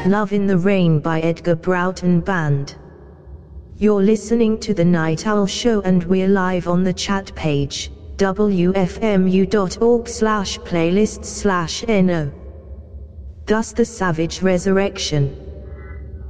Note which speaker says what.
Speaker 1: Love in the Rain by Edgar Broughton Band. You're listening to The Night Owl Show and we're live on the chat page, wfmu.org/playlists/no. Thus the Savage Resurrection.